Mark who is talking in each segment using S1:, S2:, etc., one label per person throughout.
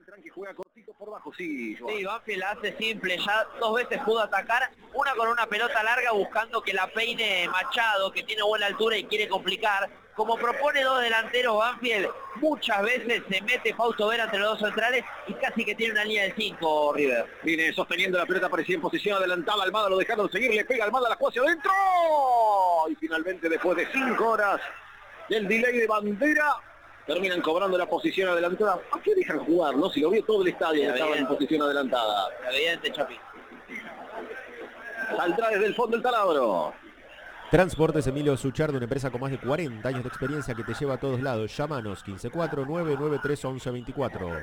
S1: Beltrán que juega cortito por bajo, sí.
S2: Sí, Banfield la hace simple, ya 2 veces pudo atacar, una con una pelota larga buscando que la peine Machado, que tiene buena altura y quiere complicar. Como propone 2 delanteros Banfield, muchas veces se mete Fausto Vera entre los 2 centrales y casi que tiene una línea de 5, River.
S1: Viene sosteniendo la pelota, parecía en posición adelantada, Almada lo dejaron seguir, le pega Almada, la juega hacia adentro. Y finalmente, después de 5 horas del delay de bandera, terminan cobrando la posición adelantada. ¿A qué dejan jugar, no? Si lo vio todo el estadio, estaba en posición adelantada.
S2: Evidente, Chapi.
S1: Saldrá desde el fondo el taladro.
S3: Transportes Emilio Suchardo, una empresa con más de 40 años de experiencia que te lleva a todos lados. Llámanos 154-993-1124.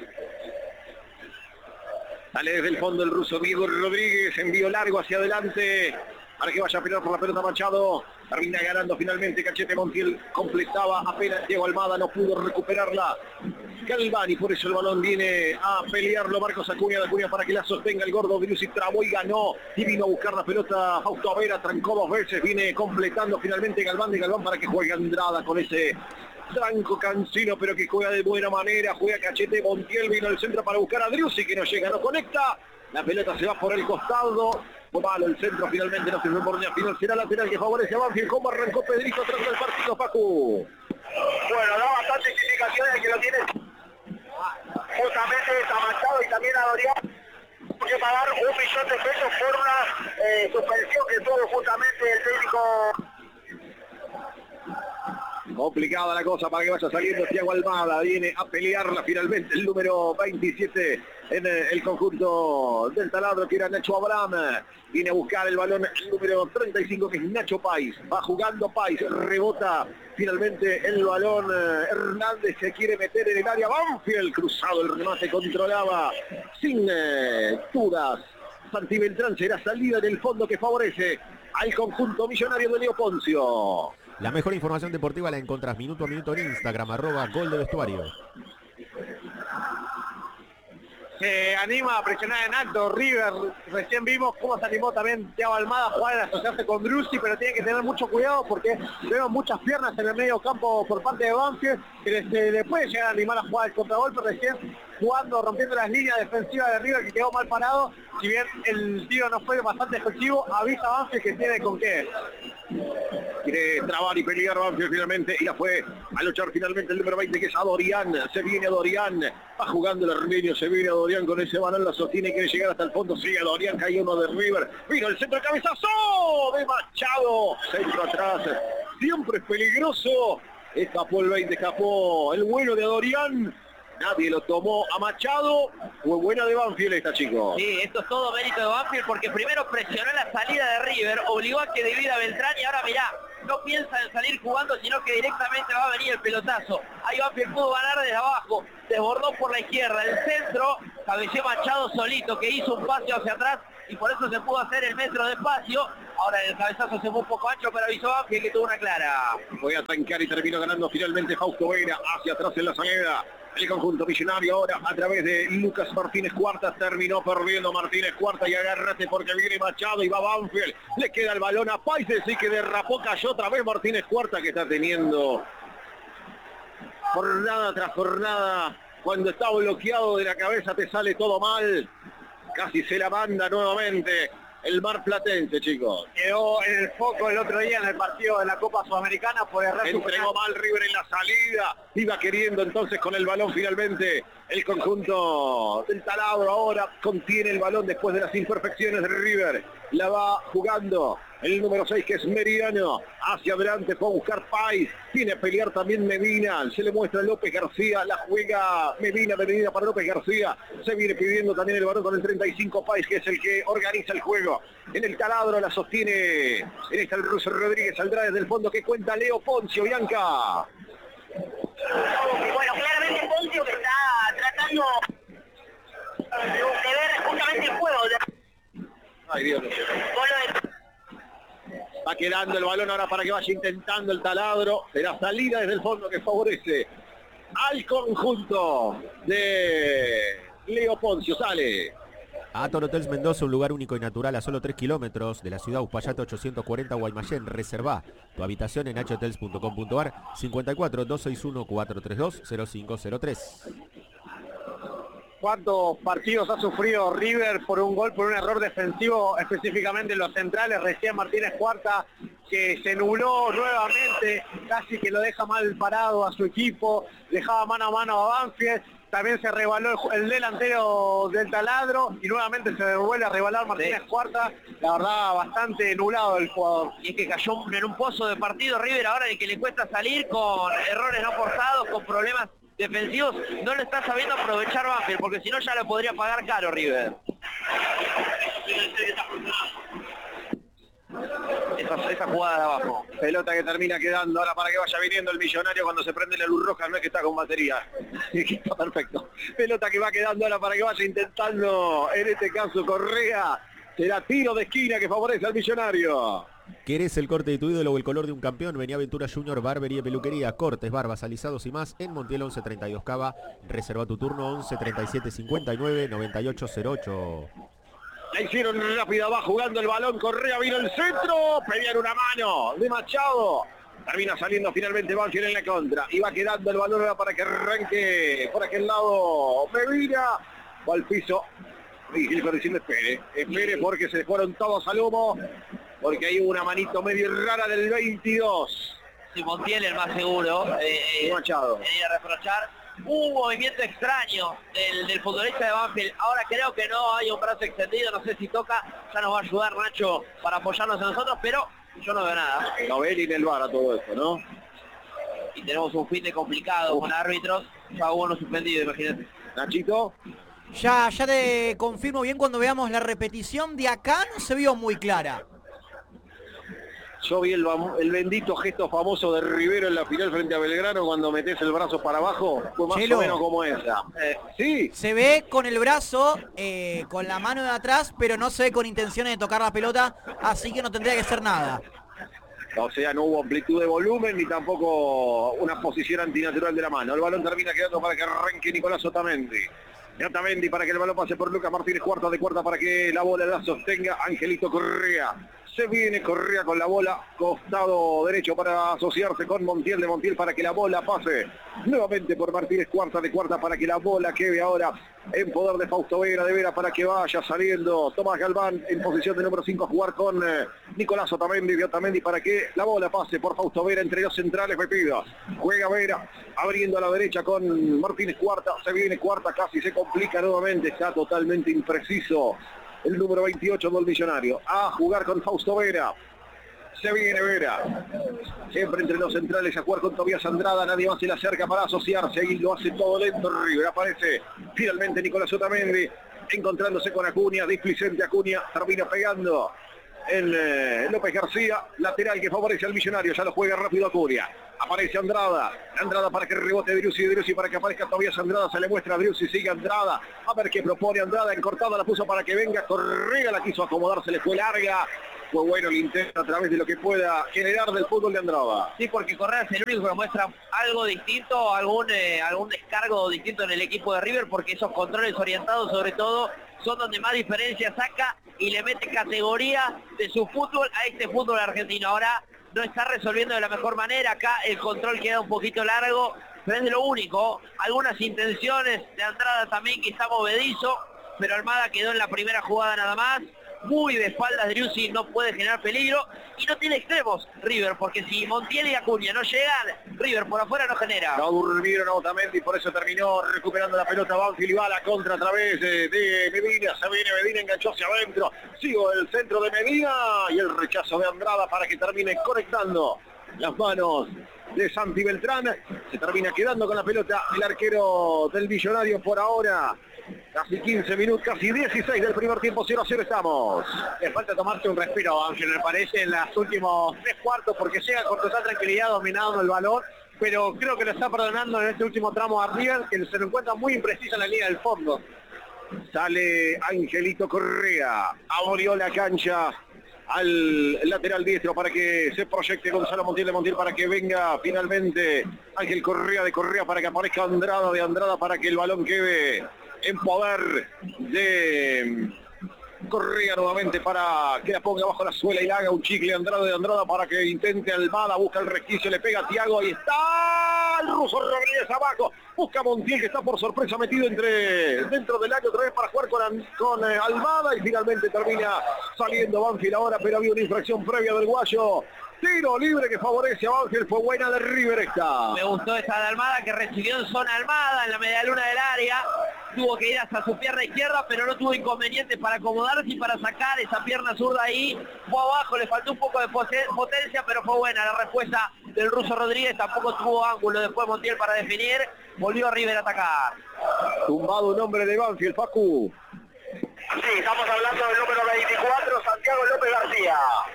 S1: Sale desde el fondo el ruso Diego Rodríguez, envío largo hacia adelante para que vaya a pelear por la pelota Machado. Termina ganando finalmente Cachete Montiel, completaba apenas Diego Almada, no pudo recuperarla Galvani, por eso el balón viene a pelearlo Marcos Acuña, de Acuña para que la sostenga el gordo Virus y trabó y ganó, y vino a buscar la pelota Fausto Vera, trancó 2 veces, viene completando finalmente Galván, de Galván para que juegue Andrada con ese tranco cansino, pero que juega de buena manera, juega Cachete Montiel, vino al centro para buscar a Driussi, que no llega, no conecta, la pelota se va por el costado. Malo el centro, finalmente no se fue por línea final, será lateral que favorece a Banfield. ¿Cómo arrancó Pedrito atrás del partido, Pacu?
S4: Bueno, da bastantes indicaciones de que lo tiene justamente a Machado y también a Dorian, que pagar $1 millón por una suspensión que tuvo justamente el técnico.
S1: Complicada la cosa para que vaya saliendo Thiago Almada, viene a pelearla finalmente el número 27 en el conjunto del taladro, que era Nacho Abraham, viene a buscar el balón el número 35 que es Nacho Pais, va jugando Pais, rebota finalmente el balón, Hernández se quiere meter en el área, Banfield cruzado el remate, controlaba sin dudas Santi Beltrán, será salida del fondo que favorece al conjunto millonario de Leo Poncio.
S3: La mejor información deportiva la encontrás minuto a minuto en Instagram, @gol-de-vestuario.
S4: Se anima a presionar en alto River, recién vimos cómo se animó también Thiago Almada a jugar, a asociarse con Driussi, pero tiene que tener mucho cuidado porque vemos muchas piernas en el medio campo por parte de Banfield, que le puede llegar a animar a jugar el contragolpe, recién jugando, rompiendo las líneas defensivas de River, que quedó mal parado. Si bien el tiro no fue bastante efectivo, avisa a Banfield que tiene con qué.
S1: Quiere trabar y pelear Banfield finalmente, y la fue a luchar finalmente el número 20 que es Adorián, se viene Adorián, va jugando el armenio, se viene Adorián con ese balón, la sostiene, quiere llegar hasta el fondo, sigue Adorián, cae uno de River, vino el centro, cabezazo de Machado, centro atrás, siempre es peligroso, escapó el 20, escapó el vuelo de Adorián. Nadie lo tomó a Machado. Fue buena de Banfield esta, chicos.
S2: Sí, esto es todo mérito de Banfield porque primero presionó la salida de River, obligó a que divida a Beltrán y ahora mirá, no piensa en salir jugando, sino que directamente va a venir el pelotazo. Ahí Banfield pudo ganar desde abajo, desbordó por la izquierda, el centro, cabeceó Machado solito, que hizo un paseo hacia atrás y por eso se pudo hacer el metro de espacio. Ahora el cabezazo se fue un poco ancho, pero avisó Banfield que tuvo una clara.
S1: Voy a trancar y terminó ganando finalmente Fausto Vera hacia atrás en la salida. El conjunto millonario ahora a través de Lucas Martínez Cuartas, terminó perdiendo Martínez Cuartas y agárrate porque viene Machado y va Banfield, le queda el balón a Paises y que derrapó, cayó otra vez Martínez Cuartas, que está teniendo jornada tras jornada, cuando está bloqueado de la cabeza te sale todo mal, casi se la manda nuevamente el marplatense, chicos.
S4: Quedó en el foco el otro día en el partido de la Copa Sudamericana por errar.
S1: Entregó mal River en la salida, iba queriendo entonces con el balón finalmente el conjunto del taladro, ahora contiene el balón después de las imperfecciones de River, la va jugando el número 6 que es Meridiano, hacia adelante fue a buscar Pais, viene a pelear también Medina, se le muestra López García, la juega Medina para López García, se viene pidiendo también el balón con el 35 Pais, que es el que organiza el juego, en el taladro la sostiene, en esta el ruso Rodríguez, saldrá desde el fondo que cuenta Leo Poncio, Bianca.
S5: Bueno, claramente Poncio que está tratando de ver justamente el juego.
S1: Ay, Dios mío. Va quedando el balón ahora para que vaya intentando el taladro. Será salida desde el fondo que favorece al conjunto de Leo Poncio. Sale.
S3: Ator Hotels Mendoza, un lugar único y natural a solo 3 kilómetros de la ciudad, Uspallata 840, Guaymallén. Reservá tu habitación en hotels.com.ar 54 261 432 0503.
S4: cuántos partidos ha sufrido River por un gol, por un error defensivo, específicamente en los centrales. Recién Martínez Cuarta, que se nubló nuevamente, casi que lo deja mal parado a su equipo, dejaba mano a mano a Banfield. También se rebaló el delantero del Taladro y nuevamente se vuelve a rebalar Martínez Cuarta. La verdad, bastante nublado el jugador.
S2: Y es que cayó en un pozo de partido River ahora de que le cuesta salir con errores no forzados, con problemas defensivos. No lo está sabiendo aprovechar Banfield, porque si no ya lo podría pagar caro River. Esa jugada de abajo.
S1: Pelota que termina quedando ahora para que vaya viniendo el Millonario cuando se prende la luz roja, no es que está con batería. Está perfecto. Pelota que va quedando ahora para que vaya intentando, en este caso Correa. Será tiro de esquina que favorece al Millonario.
S3: ¿Querés el corte de tu ídolo o el color de un campeón? Vení a Aventura Junior, barbería y peluquería, cortes, barbas, alisados y más en Montiel 1132 Cava. Reserva tu turno 11 37 59 98 08.
S1: La hicieron rápida, va jugando el balón, Correa vino el centro, pedían una mano de Machado. Termina saliendo finalmente Banfield en la contra. Y va quedando el balón ahora para que arranque por aquel lado Medina. Va al piso. Y Gilberto diciendo espere porque se fueron todos al humo. Porque hay una manito medio rara del 22.
S2: Si Montiel el más seguro.
S1: Machado.
S2: Quería reprochar. Un movimiento extraño del futbolista de Banfield. Ahora creo que no hay un brazo extendido, no sé si toca. Ya nos va a ayudar Nacho para apoyarnos a nosotros, pero yo no veo nada.
S1: No ve ni en el VAR a todo esto, ¿no?
S2: Y tenemos un fin de complicado con árbitros. Ya hubo uno suspendido, imagínate.
S1: Nachito.
S6: Ya te confirmo bien, cuando veamos la repetición de acá no se vio muy clara.
S1: Yo vi el bendito gesto famoso de Rivero en la final frente a Belgrano cuando metés el brazo para abajo. Fue más
S6: Chelo,
S1: o menos como esa. Sí.
S6: Se ve con el brazo, con la mano de atrás, pero no se ve con intenciones de tocar la pelota, así que no tendría que ser nada.
S1: O sea, no hubo amplitud de volumen ni tampoco una posición antinatural de la mano. El balón termina quedando para que arranque Nicolás Otamendi. Otamendi para que el balón pase por Lucas Martínez, cuarta de cuarta para que la bola la sostenga Angelito Correa. Se viene Correa con la bola, costado derecho para asociarse con Montiel, de Montiel para que la bola pase nuevamente por Martínez, cuarta de cuarta para que la bola quede ahora en poder de Fausto Vera, de Vera para que vaya saliendo Tomás Galván en posición de número 5 a jugar con Nicolás Otamendi, de Otamendi para que la bola pase por Fausto Vera entre dos centrales metidos. Juega Vera, abriendo a la derecha con Martínez cuarta, se viene cuarta, casi se complica nuevamente, está totalmente impreciso el número 28 del Millonario, a jugar con Fausto Vera. Se viene Vera, siempre entre los centrales a jugar con Tobías Andrada, nadie más se le acerca para asociarse y lo hace todo lento River. Aparece finalmente Nicolás Otamendi, encontrándose con Acuña, displicente Acuña, termina pegando en López García, lateral que favorece al Millonario, ya lo juega rápido Acuña. Aparece Andrada para que rebote Driussi para que aparezca Tobías Andrada, se le muestra a Driussi, sigue Andrada, a ver qué propone Andrada, encortada la puso para que venga Correa, la quiso acomodar, se le fue larga. Fue bueno el intento a través de lo que pueda generar del fútbol de Andrada.
S2: Sí, porque Correa es el único que muestra algo distinto, algún descargo distinto en el equipo de River, porque esos controles orientados sobre todo son donde más diferencia saca y le mete categoría de su fútbol a este fútbol argentino. Ahora no está resolviendo de la mejor manera, acá el control queda un poquito largo, pero es de lo único. Algunas intenciones de Andrada también que está movedizo, pero Almada quedó en la primera jugada nada más. Muy de espaldas Driussi, no puede generar peligro y no tiene extremos River, porque si Montiel y Acuña no llegan, River por afuera no genera.
S1: No durmieron Otamendi, por eso terminó recuperando la pelota Banfield y va a la contra a través de Medina. Se viene Medina, enganchó hacia adentro, sigo el centro de Medina y el rechazo de Andrada para que termine conectando las manos de Santi Beltrán. Se termina quedando con la pelota el arquero del Millonario por ahora. Casi 15 minutos, casi 16 del primer tiempo, 0-0 estamos.
S4: Le falta tomarse un respiro, Ángel, me parece, en los últimos 3/4, porque llega con total tranquilidad dominando el balón, pero creo que lo está perdonando en este último tramo a River, que se lo encuentra muy impreciso en la línea del fondo.
S1: Sale Angelito Correa, abrió la cancha al lateral diestro para que se proyecte Gonzalo Montiel, de Montiel para que venga finalmente Ángel Correa, de Correa para que aparezca Andrada, de Andrada para que el balón quede en poder de Correa nuevamente para que la ponga bajo la suela y la haga un chicle. Andrada, de Andrada para que intente Almada, busca el resquicio, le pega a Thiago, ahí está, el Ruso Rodríguez abajo. Busca Montiel, que está por sorpresa metido dentro del área otra vez para jugar con Almada. Y finalmente termina saliendo Banfield ahora, pero había una infracción previa del guayo. Tiro libre que favorece a Banfield. Fue buena de River esta.
S2: Me gustó esa de Almada, que recibió en zona Almada, en la medialuna del área. Tuvo que ir hasta su pierna izquierda, pero no tuvo inconveniente para acomodarse y para sacar esa pierna zurda ahí. Fue abajo, le faltó un poco de potencia, pero fue buena la respuesta del Ruso Rodríguez. Tampoco tuvo ángulo después Montiel para definir. Volvió a River a atacar.
S1: Tumbado un hombre de Banfield, Facu.
S5: Sí, estamos hablando del número 24, Santiago López García.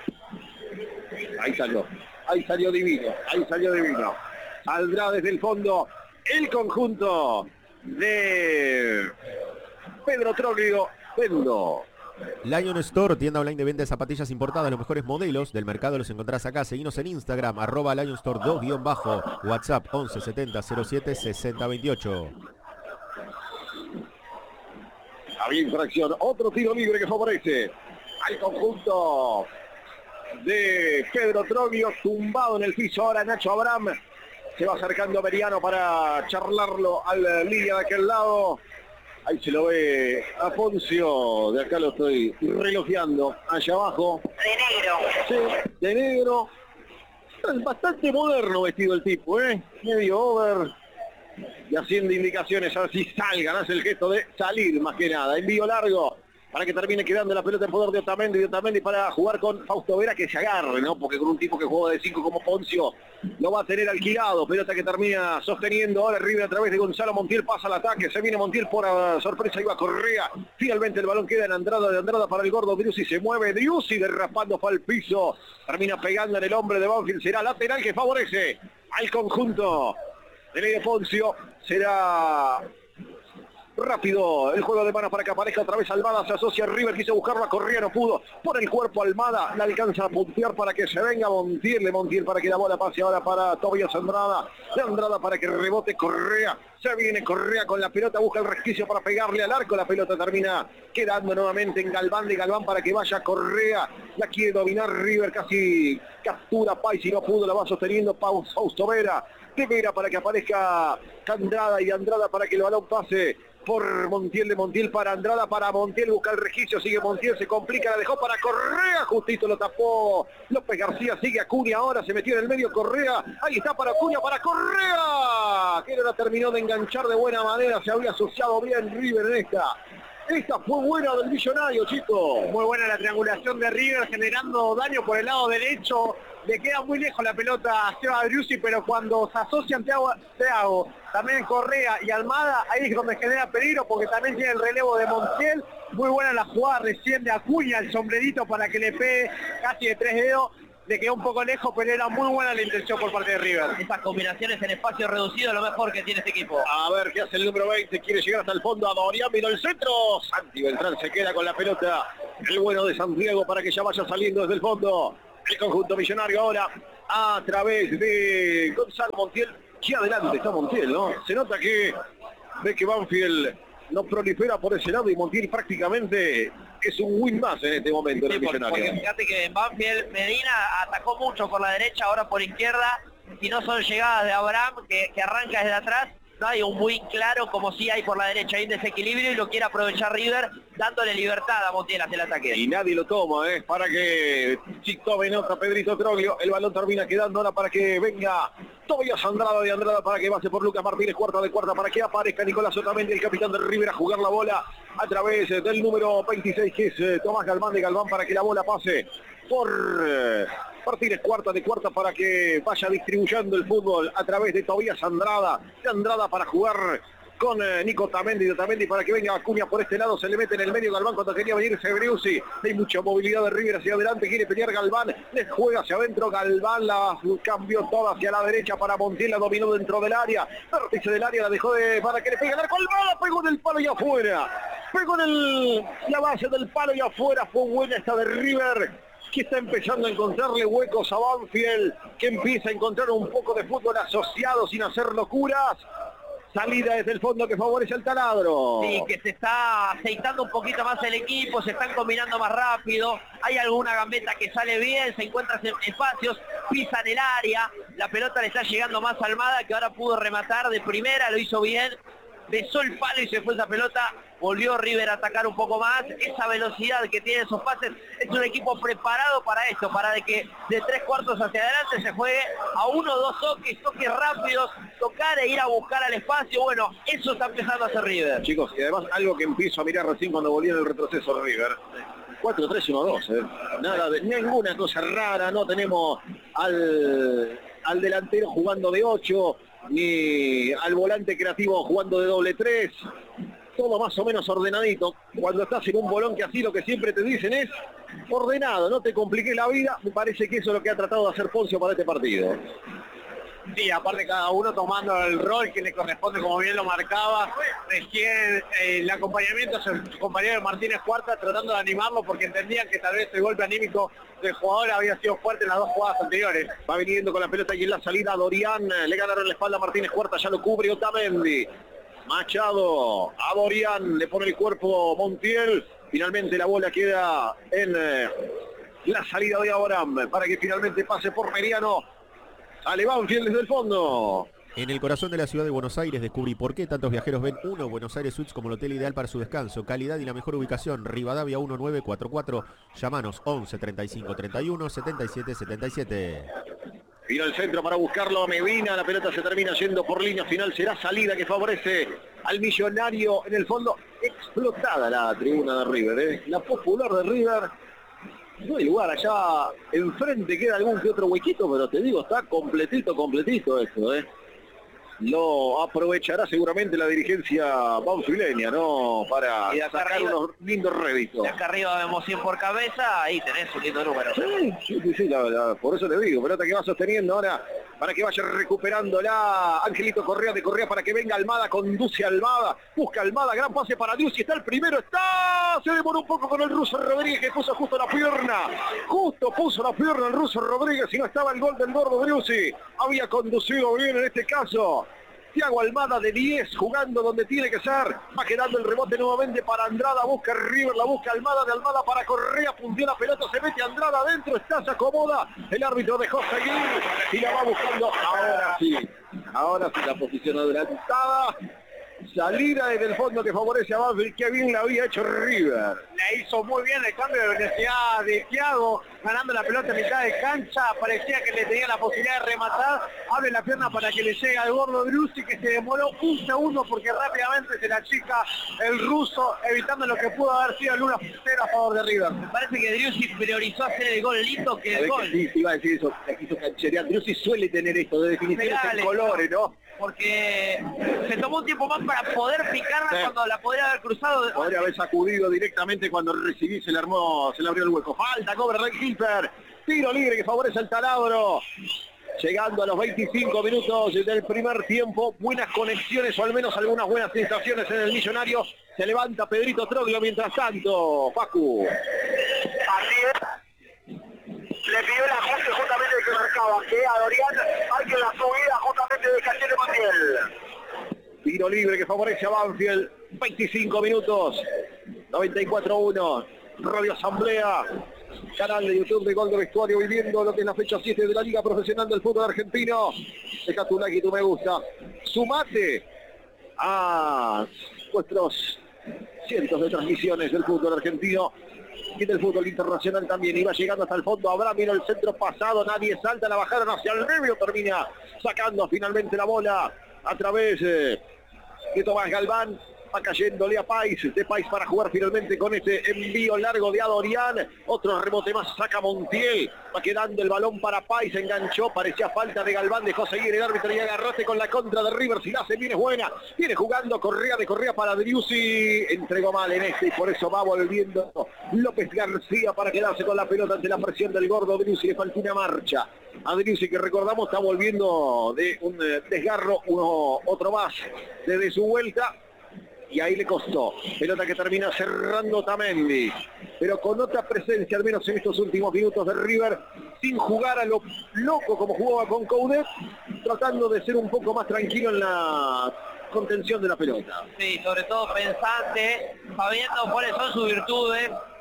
S1: Ahí salió divino. Saldrá desde el fondo el conjunto de Pedro Troglio.
S3: Lion Store, tienda online de venta de zapatillas importadas, los mejores modelos del mercado los encontrás acá. Seguinos en Instagram, @Lion Store 2_, WhatsApp 11 70 07 60 28.
S1: Había infracción, otro tiro libre que favorece al conjunto de Pedro Troglio, tumbado en el piso ahora Nacho Abraham. Se va acercando a Meriano para charlarlo a la línea de aquel lado. Ahí se lo ve a Poncio, de acá lo estoy relojeando, allá abajo.
S5: De negro.
S1: Sí, de negro. Es bastante moderno vestido el tipo, medio over. Y haciendo indicaciones a ver si salgan, hace el gesto de salir más que nada. Envío largo para que termine quedando la pelota en poder de Otamendi para jugar con Fausto Vera, que se agarre, ¿no? Porque con un tipo que juega de 5 como Poncio lo va a tener alquilado. Pelota que termina sosteniendo ahora River a través de Gonzalo Montiel, pasa al ataque, se viene Montiel por sorpresa, iba Correa. Finalmente el balón queda en Andrada, de Andrada para el gordo Driussi, se mueve Driussi derrapando para el piso, termina pegando en el hombre de Banfield, será lateral que favorece al conjunto de Leo Poncio. Será rápido el juego de manos para que aparezca otra vez Almada, se asocia a River, quiso buscarlo a Correa, no pudo, por el cuerpo Almada, la alcanza a puntear para que se venga Montiel para que la bola pase ahora para Tobias Andrada, de Andrada para que rebote Correa, se viene Correa con la pelota, busca el resquicio para pegarle al arco, la pelota termina quedando nuevamente en Galván, de Galván para que vaya Correa, la quiere dominar River, casi captura Pais y no pudo, la va sosteniendo Fausto Vera, de Vera para que aparezca Andrada y Andrada para que el balón pase por Montiel, de Montiel para Andrada, para Montiel, busca el registro, sigue Montiel, se complica, la dejó para Correa, justito lo tapó López García, sigue Acuña ahora, se metió en el medio Correa, ahí está para Acuña, para Correa, que no la terminó de enganchar de buena manera, se había asociado bien River en esta. Esta fue buena del Millonario, chicos.
S4: Muy buena la triangulación de River, generando daño por el lado derecho. Le queda muy lejos la pelota a Seba Driussi, pero cuando se asocian Thiago, también Correa y Almada, ahí es donde genera peligro, porque también tiene el relevo de Montiel. Muy buena la jugada recién de Acuña, el sombrerito para que le pegue casi de 3 dedos. Le quedó un poco lejos, pero era muy buena la intención por parte de River.
S2: Esas combinaciones en espacio reducido, lo mejor que tiene este equipo.
S1: A ver qué hace el número 20, quiere llegar hasta el fondo a Dorian, vino el centro. Santi Beltrán se queda con la pelota. El bueno de Santiago para que ya vaya saliendo desde el fondo. El conjunto millonario ahora a través de Gonzalo Montiel. Aquí adelante está Montiel, ¿no? Se nota que ve que Banfield no prolifera por ese lado y Montiel prácticamente es un win más en este momento en el millonario.
S2: Porque fíjate que en Banfield Medina atacó mucho por la derecha, ahora por izquierda. Si no son llegadas de Abraham, que arranca desde atrás, no hay un win claro como si hay por la derecha. Hay un desequilibrio y lo quiere aprovechar River, dándole libertad a Montiel hacia el ataque.
S1: Y nadie lo toma, para que tome nota Pedrito Troglio. El balón termina quedando ahora para que venga Tobias Andrada, de Andrada para que pase por Lucas Martínez, cuarta de cuarta para que aparezca Nicolás Otamendi, el capitán de River, a jugar la bola a través del número 26 que es Tomás Galván, de Galván para que la bola pase por Martínez, cuarta de cuarta para que vaya distribuyendo el fútbol a través de Tobias Andrada, de Andrada para jugar con Nico Otamendi, de Otamendi para que venga Acuña por este lado, se le mete en el medio Galván cuando quería venir Driussi, hay mucha movilidad de River hacia adelante, quiere pelear Galván, le juega hacia adentro Galván, la cambió toda hacia la derecha para Montiel, la dominó dentro del área, vértice del área, la dejó para que le pegue el arco, Almada pegó en el palo y afuera, pegó en la base del palo y afuera, fue buena esta de River, que está empezando a encontrarle huecos a Banfield, que empieza a encontrar un poco de fútbol asociado sin hacer locuras. Salida desde el fondo que favorece al taladro.
S2: Sí, que se está aceitando un poquito más el equipo, se están combinando más rápido, hay alguna gambeta que sale bien, se encuentran espacios, pisan el área, la pelota le está llegando más a Almada, que ahora pudo rematar de primera, lo hizo bien, besó el palo y se fue esa pelota. Volvió River a atacar un poco más, esa velocidad que tiene esos pases, es un equipo preparado para esto, para de que de 3/4 hacia adelante se juegue a 1 o 2 toques rápidos, tocar e ir a buscar al espacio. Bueno, eso está empezando a hacer River.
S1: Chicos, y además algo que empiezo a mirar recién cuando volví en el retroceso de River. 4-3-1-2, nada de ninguna cosa rara, no tenemos al delantero jugando de 8, ni al volante creativo jugando de doble 3. Todo más o menos ordenadito. Cuando estás en un bolón que así lo que siempre te dicen es ordenado, no te compliques la vida. Me parece que eso es lo que ha tratado de hacer Poncio para este partido.
S4: Sí, aparte cada uno tomando el rol que le corresponde, como bien lo marcaba. Recién el acompañamiento, su compañero Martínez Cuarta, tratando de animarlo porque entendían que tal vez el golpe anímico del jugador había sido fuerte en las 2 jugadas anteriores.
S1: Va viniendo con la pelota y en la salida Dorian, le ganaron la espalda a Martínez Cuarta, ya lo cubre Otamendi. Machado, a Dorian, le pone el cuerpo Montiel, finalmente la bola queda en la salida de Abraham, para que finalmente pase por Meriano, sale Banfield desde el fondo.
S3: En el corazón de la ciudad de Buenos Aires descubrí por qué tantos viajeros ven Buenos Aires Suites como el hotel ideal para su descanso, calidad y la mejor ubicación. Rivadavia 1944, llamanos 11 35 31 77 77.
S1: Vino el centro para buscarlo a Medina, la pelota se termina yendo por línea final, será salida que favorece al Millonario. En el fondo, explotada la tribuna de River, la popular de River. No hay lugar, allá enfrente queda algún que otro huequito, pero te digo, está completito esto, Lo aprovechará seguramente la dirigencia banfileña, ¿no? Para sacar arriba, unos lindos réditos.
S2: De acá arriba vemos 100 por cabeza, ahí tenés un lindo número.
S1: Sí, por eso le digo, pelota que va sosteniendo ahora para que vaya recuperándola Angelito Correa de Correa para que venga Almada, conduce a Almada, busca Almada, gran pase para Dios y está el primero, se demoró un poco con el ruso Rodríguez que puso justo la pierna el ruso Rodríguez y no estaba el gol del gordo Driussi, había conducido bien en este caso. Thiago Almada de 10, jugando donde tiene que ser. Va quedando el rebote nuevamente para Andrada. Busca River, la busca Almada, de Almada para Correa. Puntió la pelota, se mete Andrada adentro. Se acomoda. El árbitro dejó seguir y la va buscando. Ahora sí la posición adelantada. Salida desde el fondo que favorece a Banfield. Qué bien la había hecho River.
S4: Le hizo muy bien el cambio de velocidad de Thiago, ganando la pelota en mitad de cancha. Parecía que le tenía la posibilidad de rematar. Abre la pierna para que le llegue al gordo Driussi, que se demoró un segundo porque rápidamente se la achica el ruso, evitando lo que pudo haber sido el 1-0 a favor de River.
S2: Me parece que Driussi priorizó hacer el gol lindo que el gol.
S1: Sí, iba a decir eso. La quiso cancherear. Driussi suele tener esto de definiciones en colores, ¿no?
S2: Porque se tomó un tiempo más para poder picarla cuando la podría haber cruzado.
S1: Podría haber sacudido directamente cuando recibí, se le abrió el hueco. Falta, cobra Red Hilfer. Tiro libre que favorece al Taladro. Llegando a los 25 minutos del primer tiempo. Buenas conexiones o al menos algunas buenas sensaciones en el Millonario. Se levanta Pedrito Troglio mientras tanto. Facu.
S5: Así es. Le pidió el ajuste justamente de que marcaba, que a Dorian hay que la subida justamente de Cachete Montiel.
S1: Tiro libre que favorece a Banfield. 25 minutos. 94-1. Radio Asamblea. Canal de YouTube de Gol de Vestuario, viviendo lo que es la fecha 7 de la Liga Profesional del Fútbol Argentino. Deja tu like y tu me gusta. Sumate a nuestros cientos de transmisiones del fútbol argentino y del fútbol internacional también. Iba llegando hasta el fondo Abraham, mira el centro pasado, nadie salta, la bajaron hacia el medio, termina sacando finalmente la bola a través de Tomás Galván. Va cayéndole a Pais, de Pais para jugar finalmente con este envío largo de Adorian. Otro rebote más, saca Montiel. Va quedando el balón para Pais, enganchó, parecía falta de Galván, dejó seguir el árbitro y agarrate con la contra de River. Si la hace bien es buena, viene jugando Correa de Correa para Driussi. Entregó mal en este y por eso va volviendo López García para quedarse con la pelota ante la presión del gordo Driussi. Le falta una marcha a Driussi, que recordamos está volviendo de un desgarro, otro más desde su vuelta. Y ahí le costó. Pelota que termina cerrando Otamendi. Pero con otra presencia, al menos en estos últimos minutos de River, sin jugar a lo loco como jugaba con Coudet, tratando de ser un poco más tranquilo en la contención de la pelota.
S2: Sí, sobre todo pensante, sabiendo cuáles son sus virtudes.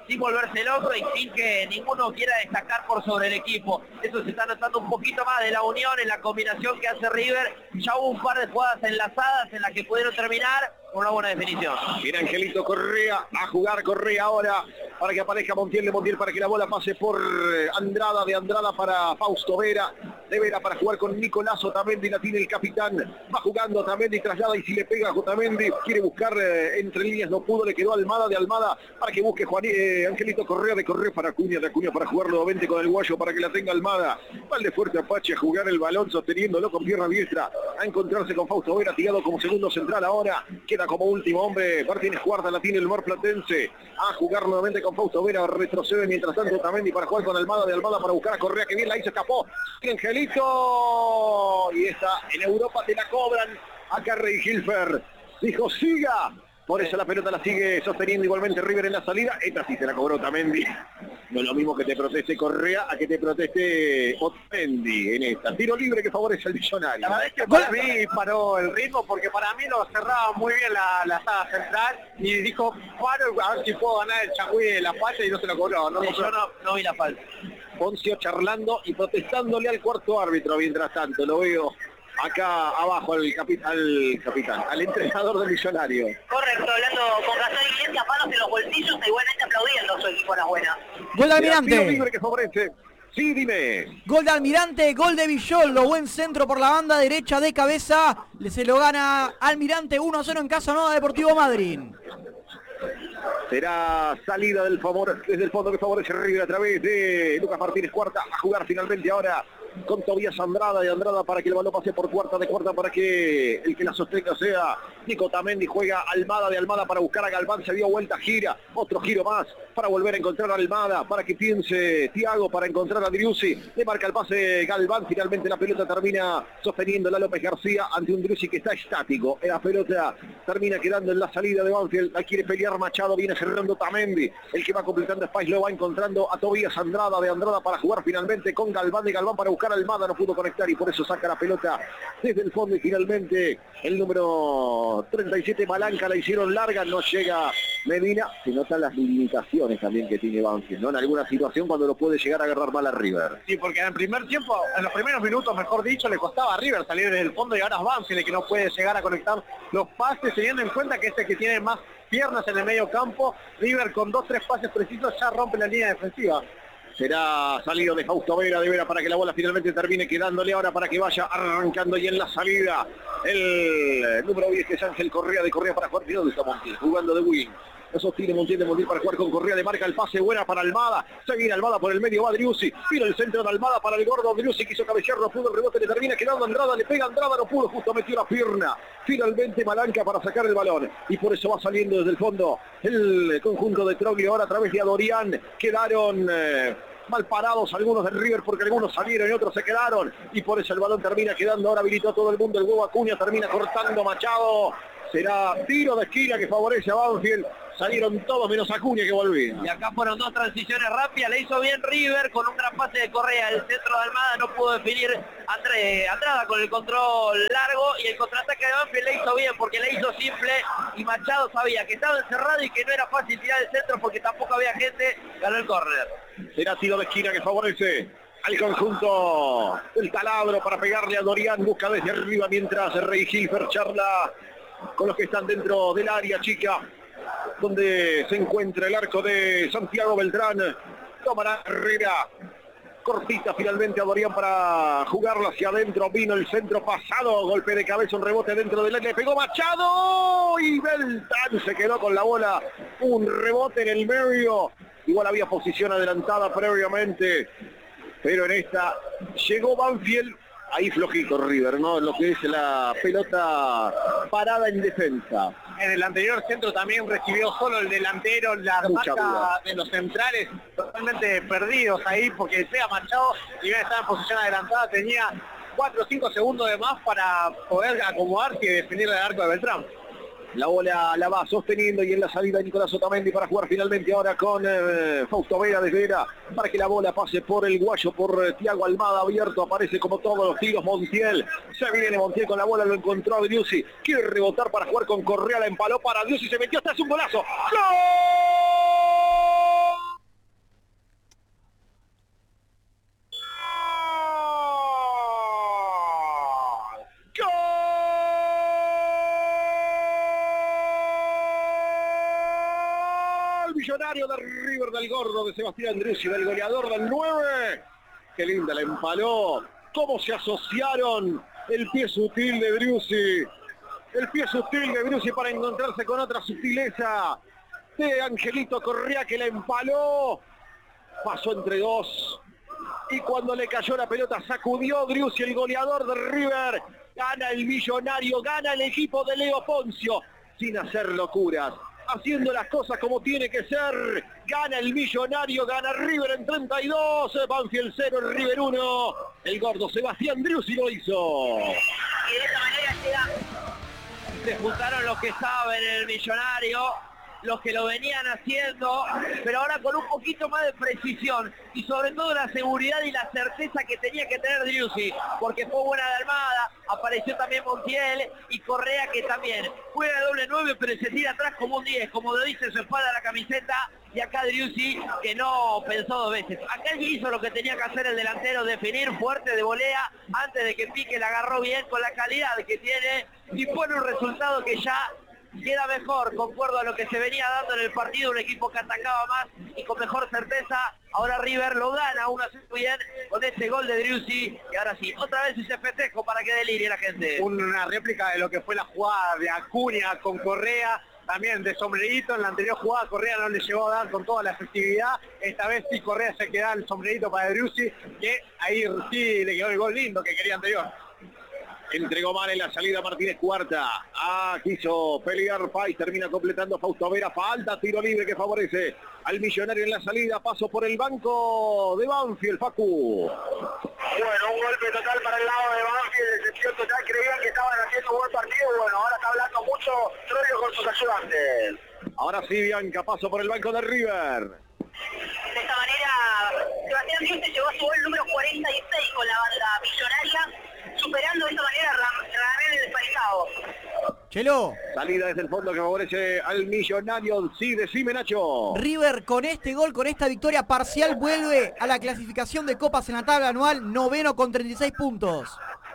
S2: sin volverse loco y sin que ninguno quiera destacar por sobre el equipo. Eso se está notando un poquito más de la unión en la combinación que hace River. Ya hubo un par de jugadas enlazadas en las que pudieron terminar con una buena definición.
S1: Viene Angelito Correa a jugar. Correa ahora para que aparezca Montiel, de Montiel para que la bola pase por Andrada, de Andrada para Fausto Vera, de Vera para jugar con Nicolás Otamendi, la tiene el capitán, va jugando Otamendi, traslada y si le pega a Otamendi, quiere buscar entre líneas, no pudo, le quedó Almada, de Almada para que busque Angelito Correa, de Correa para Acuña, de Acuña para jugar nuevamente con el guayo para que la tenga Almada, va el de fuerte Apache a jugar el balón sosteniéndolo con pierna diestra, a encontrarse con Fausto Vera, tirado como segundo central ahora, queda como último hombre, Martínez Cuarta, la tiene el marplatense, a jugar nuevamente con Fausto Vera, retrocede mientras tanto Otamendi para jugar con Almada, de Almada para buscar a Correa, que bien la hizo, escapó, Angelito, y esta en Europa te la cobran, acá Rey Hilfer dijo siga, por eso la pelota la sigue sosteniendo igualmente River en la salida, esta sí se la cobró Otamendi, no es lo mismo que te proteste Correa a que te proteste Otamendi en esta, tiro libre que favorece al Millonario.
S4: La verdad es que para mí paró el ritmo porque para mí lo cerraba muy bien la saga central y dijo paro a ver si puedo ganar el changüí de la falta y no se lo cobró.
S2: Yo no vi la falta.
S1: Poncio charlando y protestándole al cuarto árbitro mientras tanto, lo veo acá abajo al capitán, al entrenador del Millonario.
S5: Correcto, hablando con Gastón Iglesias, manos en los bolsillos e igualmente aplaudiendo su equipo a la buena.
S6: Gol de
S1: Tiro
S6: Almirante.
S1: libre que favorece. Sí, dime.
S6: Gol de Almirante, gol de Villoldo, buen centro por la banda derecha de cabeza. Se lo gana Almirante 1-0 en Casa Nueva Deportivo Madryn.
S1: Será salida desde el fondo que favorece River a través de Lucas Martínez Cuarta a jugar finalmente ahora con Tobías Andrada, de Andrada para que el balón pase por Cuarta, de Cuarta para que el que la sostenga sea Nico Otamendi, juega Almada, de Almada para buscar a Galván, se dio vuelta, gira, otro giro más para volver a encontrar a Almada, para que piense Thiago, para encontrar a Driussi, le marca el pase Galván, finalmente la pelota termina sosteniéndola López García ante un Driussi que está estático, la pelota termina quedando en la salida de Banfield, la quiere pelear Machado, viene cerrando Otamendi, el que va completando Spice lo va encontrando a Tobías Andrada, de Andrada para jugar finalmente con Galván, de Galván para buscar a Almada, no pudo conectar y por eso saca la pelota desde el fondo y finalmente el número 37 Malanca la hicieron larga, no llega Medina, se notan las limitaciones también que tiene Banfield, ¿no? En alguna situación cuando lo puede llegar a agarrar mal a River.
S4: Sí, porque en el primer tiempo, en los primeros minutos, mejor dicho, le costaba a River salir desde el fondo y ahora es Banfield el que no puede llegar a conectar los pases, teniendo en cuenta que es el que tiene más piernas en el medio campo. River con 2-3 pases precisos ya rompe la línea defensiva.
S1: Será salido de Fausto Vera, de Vera para que la bola finalmente termine quedándole ahora para que vaya arrancando y en la salida el número 10 que es Ángel Correa, de Correa para jugar, de Montiel, jugando de wing. Eso tiene Montiel, de Montiel para jugar con Correa, le marca el pase, buena para Almada, se viene Almada por el medio, va Driussi, vino el centro de Almada para el gordo, Driussi quiso cabecear, no pudo, el rebote le termina quedando Andrada, le pega Andrada, no pudo, justo metió la pierna, finalmente Malanca para sacar el balón, y por eso va saliendo desde el fondo el conjunto de Troglio, ahora a través de Adorián, quedaron mal parados algunos del River porque algunos salieron y otros se quedaron, y por eso el balón termina quedando, ahora habilitó todo el mundo, el huevo Acuña termina cortando Machado, será tiro de esquina que favorece a Banfield. Salieron todos menos Acuña que volvía.
S2: Y acá fueron dos transiciones rápidas, le hizo bien River con un gran pase de Correa, el centro de Almada no pudo definir Andrada con el control largo y el contraataque de Banfield le hizo bien porque le hizo simple y Machado sabía que estaba encerrado y que no era fácil tirar el centro porque tampoco había gente, ganó el córner.
S1: Será tiro de esquina que favorece al conjunto del Taladro para pegarle a Dorián, busca desde arriba mientras Rey Hilfer charla con los que están dentro del área chica donde se encuentra el arco de Santiago Beltrán. Tomará Herrera, cortita finalmente a Dorián para jugarla hacia adentro, vino el centro pasado, golpe de cabeza, un rebote dentro del área, le pegó Machado y Beltrán se quedó con la bola, un rebote en el medio, igual había posición adelantada previamente, pero en esta llegó Banfield. Ahí flojito River, ¿no? Lo que es la pelota parada en defensa.
S4: En el anterior centro también recibió solo el delantero, la marca de los centrales totalmente perdidos ahí porque pega Machado y bien estaba en posición adelantada, tenía 4 o 5 segundos de más para poder acomodarse y definir el arco de Beltrán.
S1: La bola la va sosteniendo y en la salida Nicolás Otamendi para jugar finalmente ahora con Fausto Vera de Vera para que la bola pase por el guayo, por Thiago Almada abierto, aparece como todos los tiros Montiel, se viene Montiel con la bola, lo encontró a Driussi, quiere rebotar para jugar con Correa, la empaló para Driussi, se metió, hasta hace un golazo. ¡Gol! Millonario de River, del gordo de Sebastián Driussi, del goleador del 9. Qué linda la empaló. Cómo se asociaron el pie sutil de Driussi. El pie sutil de Driussi para encontrarse con otra sutileza de Angelito Correa, que la empaló. Pasó entre dos. Y cuando le cayó la pelota sacudió Driussi, el goleador de River. Gana el Millonario, gana el equipo de Leo Poncio, sin hacer locuras, haciendo las cosas como tiene que ser. Gana el Millonario, gana River en 32, Banfield 0, River 1. El gordo Sebastián Driussi lo hizo.
S2: Y de esa manera llega. Se juntaron los que saben el Millonario, los que lo venían haciendo, pero ahora con un poquito más de precisión y sobre todo la seguridad y la certeza que tenía que tener Driussi, porque fue buena de Almada, apareció también Montiel y Correa, que también juega doble 9 pero se tira atrás como un 10, como lo dice su espalda la camiseta, y acá Driussi, que no pensó dos veces. Acá él hizo lo que tenía que hacer el delantero, definir fuerte de volea, antes de que Pique la agarró bien con la calidad que tiene, y pone un resultado que ya queda mejor, concuerdo a lo que se venía dando en el partido, un equipo que atacaba más y con mejor certeza. Ahora River lo gana 1-0 bien con ese gol de Driussi, y ahora sí, otra vez ese festejo para que delirie la gente.
S4: Una réplica de lo que fue la jugada de Acuña con Correa, también de sombrerito. En la anterior jugada Correa no le llegó a dar con toda la efectividad, esta vez sí Correa se queda el sombrerito para Driussi, que ahí sí le quedó el gol lindo que quería anterior.
S1: Entregó mal en la salida Martínez Cuarta. Quiso pelear Pais, termina completando Fausto Vera. Falta, tiro libre que favorece al Millonario en la salida. Paso por el banco de Banfield, Facu.
S5: Bueno, un golpe total para el lado de Banfield, decepción total, creían que estaban haciendo un buen partido. Bueno, ahora está hablando mucho Troilo con sus ayudantes.
S1: Ahora sí, Bianca, paso por el banco de River.
S7: De esta manera, Sebastián Driussi llegó a su gol número 46 con la banda Millonaria, superando de esta manera a Ramel Desparizado.
S6: Chelo.
S1: Salida desde el fondo que favorece al Millonario. Sí, decime, Nacho.
S6: River con este gol, con esta victoria parcial, vuelve a la clasificación de copas en la tabla anual, noveno con 36 puntos.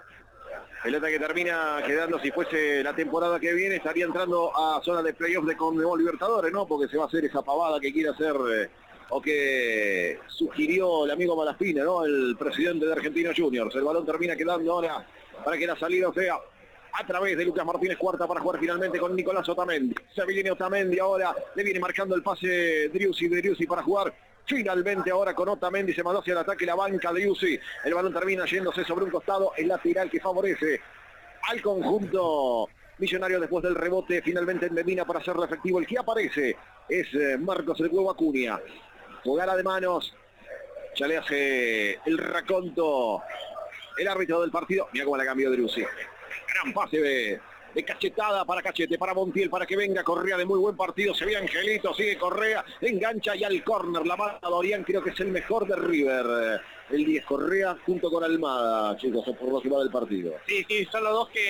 S1: Pelota que termina quedando, si fuese la temporada que viene, estaría entrando a zona de playoff de Conmebol Libertadores, ¿no? Porque se va a hacer esa pavada que quiere hacer, o que sugirió el amigo Malaspina, ¿no? El presidente de Argentinos Juniors. El balón termina quedando ahora para que la salida sea a través de Lucas Martínez Cuarta para jugar finalmente con Nicolás Otamendi. Se viene Otamendi ahora, le viene marcando el pase Driussi para jugar. Finalmente ahora con Otamendi se mandó hacia el ataque la banca de Driussi. El balón termina yéndose sobre un costado, el lateral que favorece al conjunto Millonario después del rebote. Finalmente en Medina para hacerlo efectivo. El que aparece es Marcos el Huevo Acuña. Jugada de manos. Ya le hace el raconto el árbitro del partido. Mira cómo la cambió Driussi. Gran pase de cachetada para Cachete, para Montiel, para que venga Correa de muy buen partido. Se ve Angelito, sigue Correa, engancha y al córner. La manda Dorian, creo que es el mejor de River. El 10 Correa junto con Almada, chicos, por lo que va del partido.
S4: Sí, son los dos que